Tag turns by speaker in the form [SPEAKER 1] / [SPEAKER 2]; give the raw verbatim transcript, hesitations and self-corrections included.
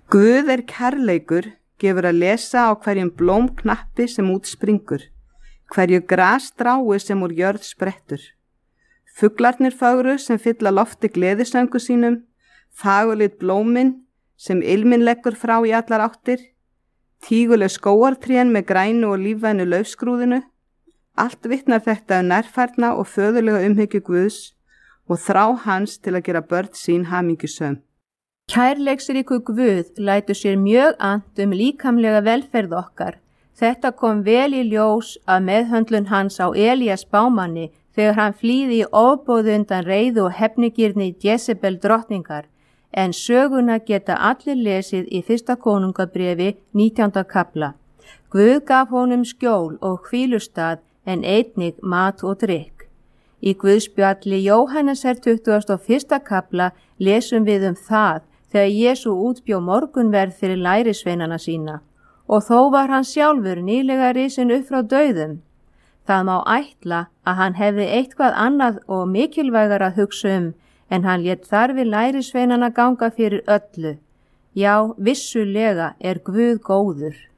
[SPEAKER 1] Guð er kærleikur, gefur að lesa á hverjum blómknappi sem út springur, hverju grasstrái sem úr jörð sprettur. Fuglarnir fögru sem fylla lofti gleðisöngu sínum, fagurlit blómin sem ilminn leggur frá í allar áttir, tíguleg skógartrén með grænu og lífvænu laufskrúðinu. Allt vitnar þetta um nærfærna og föðurlega umhyggju Guðs og þrá hans til að gera börn sín hamingjusöm.
[SPEAKER 2] Kærleiksríku Guð lætur sér mjög annt um líkamlega velferð okkar. Þetta kom vel í ljós af meðhöndlun hans á Elías spámanni þegar hann flýði í ofboði undan reiði og hefnigirni Jezebel drottningar, en söguna geta allir lesið í fyrsta konungabréfi nítjánda kafla. Guð gaf honum skjól og hvílustað en einnig mat og drykk. Í Guðspjalli Jóhannesar tuttugasta og fyrsta kafla lesum við um það þegar Jesú útbjó morgunverð fyrir lærisveinana sína og þó var hann sjálfur nýlega risinn upp frá dauðum. Það má ætla að hann hefði eitthvað annað og mikilvægar að hugsa um en hann lét þarfi lærisveinana ganga fyrir öllu. Já, vissulega er Guð góður.